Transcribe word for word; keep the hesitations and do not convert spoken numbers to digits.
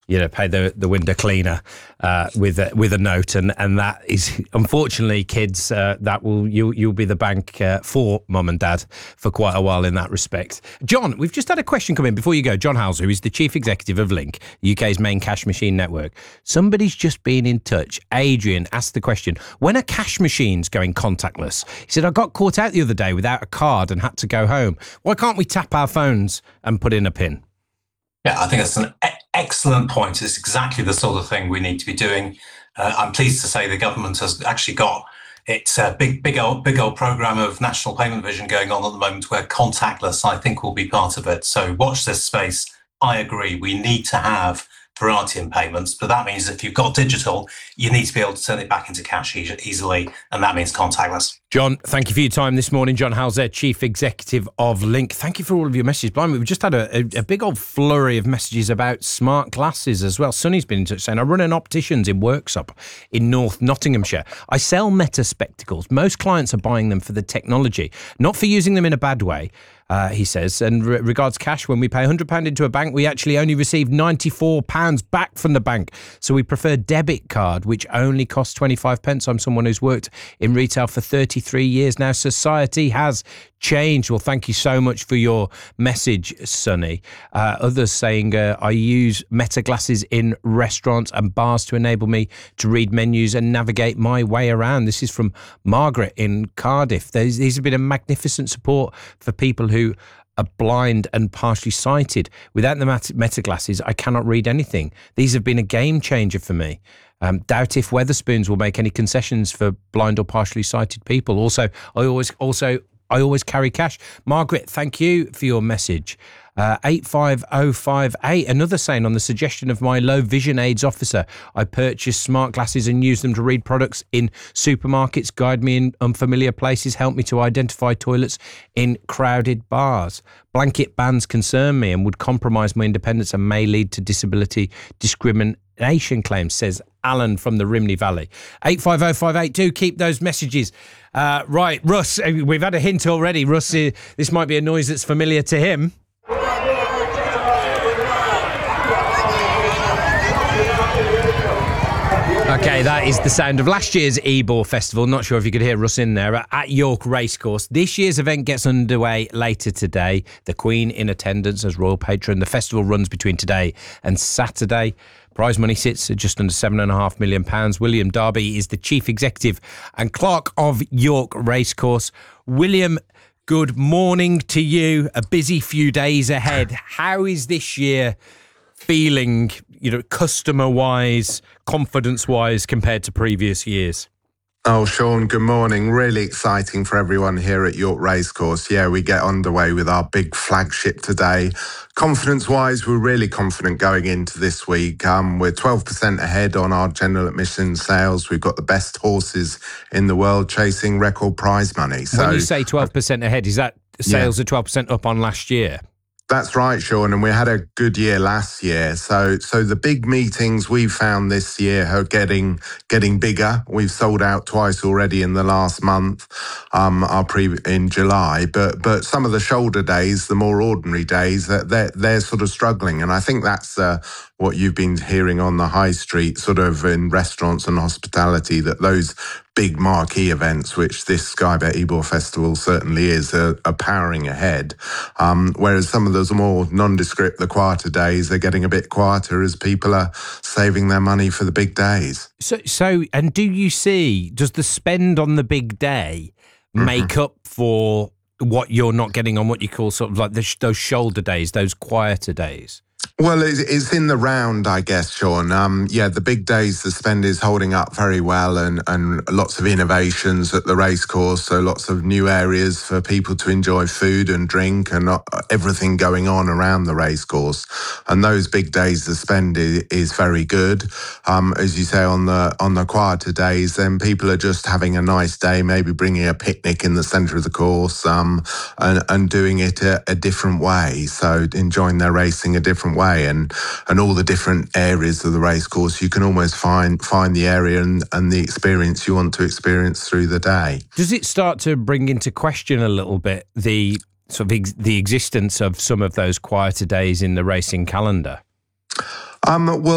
you know, pay the, the window cleaner uh, with a, with a note, and, and that is unfortunately, kids, uh, that will you you'll be the bank uh, for mum and dad for quite a while in that respect. John, we've just had a question come in before you go. John Houser, who is the chief executive of Link, U K's main cash machine network. Somebody's just been in touch. Adrian asked the question: when are cash machines going contactless? He said, I got caught out the other day without a card and had to go home. Why can't we tap our phones and put in a PIN? Yeah, I think that's an e- excellent point. It's exactly the sort of thing we need to be doing. Uh, I'm pleased to say the government has actually got its a big, big old, big old program of national payment vision going on at the moment, where contactless, I think, will be part of it. So watch this space. I agree. We need to have variety in payments, but that means if you've got digital, you need to be able to turn it back into cash e- easily, and that means contactless. John, thank you for your time this morning. John Houser, Chief Executive of Link. Thank you for all of your messages. Blimey, we've just had a, a, a big old flurry of messages about smart glasses as well. Sonny's been in touch saying, I run an opticians in Worksop in North Nottinghamshire. I sell Meta spectacles. Most clients are buying them for the technology, not for using them in a bad way. Uh, he says, and re- regards cash, when we pay one hundred pounds into a bank, we actually only receive ninety-four pounds back from the bank. So we prefer debit card, which only costs twenty-five pence. I'm someone who's worked in retail for thirty-three years now. Society has changed. Well, thank you so much for your message, Sonny. Uh, others saying, uh, I use Meta glasses in restaurants and bars to enable me to read menus and navigate my way around. This is from Margaret in Cardiff. There's, these have been a magnificent support for people who are blind and partially sighted. Without the Meta glasses, I cannot read anything. These have been a game changer for me. Um, doubt if Weatherspoons will make any concessions for blind or partially sighted people. Also, I always also I always carry cash. Margaret, thank you for your message. Uh, eight five oh five eight, another saying, on the suggestion of my low vision aids officer, I purchased smart glasses and use them to read products in supermarkets, guide me in unfamiliar places, help me to identify toilets in crowded bars. Blanket bans concern me and would compromise my independence and may lead to disability discrimination claims, says Alan from the Rhymney Valley. eight five oh five eight, do keep those messages. Uh, right, Russ, we've had a hint already. Russ, uh, this might be a noise that's familiar to him. Okay, that is the sound of last year's Ebor Festival. Not sure if you could hear Russ in there at York Racecourse. This year's event gets underway later today. The Queen in attendance as royal patron. The festival runs between today and Saturday. Prize money sits at just under seven and a half million pounds. William Darby is the chief executive and clerk of York Racecourse. William, good morning to you. A busy few days ahead. How is this year feeling, you know, customer-wise, confidence-wise, compared to previous years? Oh, Sean, good morning. Really exciting for everyone here at York Racecourse. Yeah, we get underway with our big flagship today. Confidence-wise, we're really confident going into this week. Um, we're twelve percent ahead on our general admission sales. We've got the best horses in the world chasing record prize money. So, when you say twelve percent ahead, is that sales yeah. are twelve percent up on last year? That's right, Sean, and we had a good year last year. So so the big meetings we found this year are getting getting bigger. We've sold out twice already in the last month, um, our pre in July. But but some of the shoulder days, the more ordinary days, that they're, they're sort of struggling. And I think that's uh, what you've been hearing on the high street, sort of in restaurants and hospitality, that those big marquee events, which this Sky Bet Ebor Festival certainly is, are, are powering ahead. Um, whereas some of those more nondescript, the quieter days, are getting a bit quieter as people are saving their money for the big days. So, so and do you see, does the spend on the big day make mm-hmm. up for what you're not getting on what you call sort of like the, those shoulder days, those quieter days? Well, it's in the round, I guess, Sean. Um, yeah, the big days, the spend is holding up very well, and, and lots of innovations at the racecourse. So lots of new areas for people to enjoy food and drink, and everything going on around the racecourse. And those big days, the spend is, is very good. Um, as you say, on the on the quieter days, then people are just having a nice day, maybe bringing a picnic in the centre of the course, um, and, and doing it a, a different way. So enjoying their racing a different way. And and all the different areas of the racecourse, you can almost find find the area and, and the experience you want to experience through the day. Does it start to bring into question a little bit the sort of ex- the existence of some of those quieter days in the racing calendar? Um, well.